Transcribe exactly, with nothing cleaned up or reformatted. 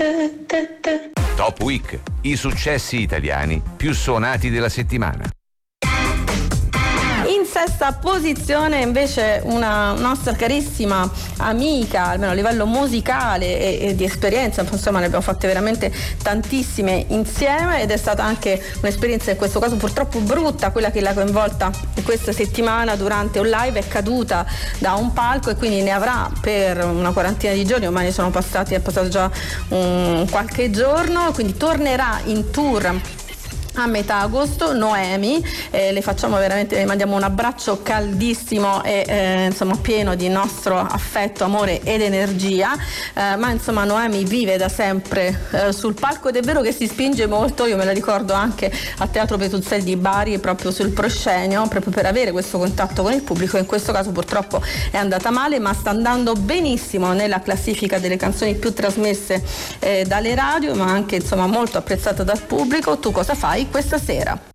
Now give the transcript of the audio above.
Top Week, i successi italiani più suonati della settimana. In sesta posizione invece una nostra carissima amica, almeno a livello musicale e, e di esperienza, insomma ne abbiamo fatte veramente tantissime insieme ed è stata anche un'esperienza in questo caso purtroppo brutta, quella che l'ha coinvolta questa settimana durante un live. È caduta da un palco e quindi ne avrà per una quarantina di giorni, ormai ne sono passati, è passato già un qualche giorno, quindi tornerà in tour a metà agosto. Noemi, eh, le facciamo veramente, le mandiamo un abbraccio caldissimo e eh, insomma pieno di nostro affetto, amore ed energia, eh, ma insomma Noemi vive da sempre eh, sul palco ed è vero che si spinge molto. Io me la ricordo anche a Teatro Petruzzelli di Bari, proprio sul proscenio, proprio per avere questo contatto con il pubblico. In questo caso purtroppo è andata male, ma sta andando benissimo nella classifica delle canzoni più trasmesse eh, dalle radio, ma anche insomma molto apprezzata dal pubblico. Tu cosa fai questa sera?